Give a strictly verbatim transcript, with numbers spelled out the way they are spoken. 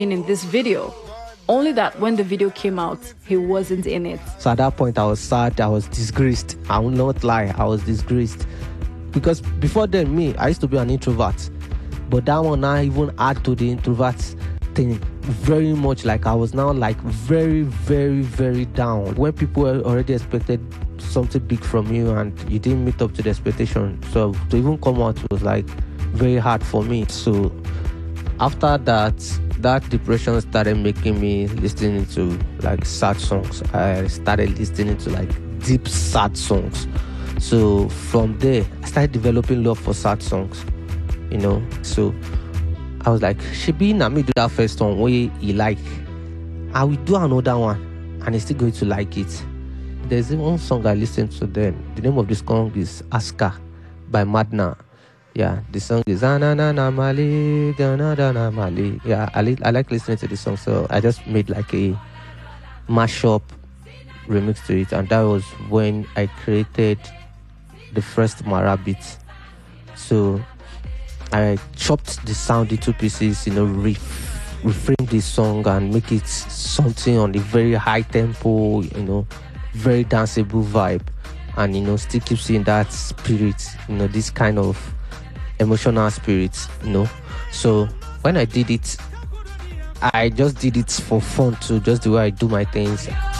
in this video. Only that when the video came out, he wasn't in it. So at that point, I was sad. I was disgraced. I will not lie. I was disgraced. Because before then, me, I used to be an introvert. But that one now even add to the introvert thing very much. Like I was now like very, very, very down. When people already expected something big from you and you didn't meet up to the expectation. So to even come out was like very hard for me. So after that, that depression started making me listening to like sad songs. I started listening to like deep sad songs. So from there, I started developing love for sad songs, you know. So I was like, Shebi, na me do that first one where you like, I will do another one and he's still going to like it. There's one song I listened to then. The name of this song is Aska by Madna. Yeah, the song is Anana Mali, Ganadana Mali. Yeah, I, li- I like listening to this song, so I just made like a mashup remix to it, and that was when I created the first Mara beat. So I chopped the sound into pieces, you know, ref- reframe the song and make it something on a very high tempo, you know, very danceable vibe, and you know, still keeps in that spirit, you know, this kind of emotional spirit, you know. So when I did it, I just did it for fun too, just the way I do my things.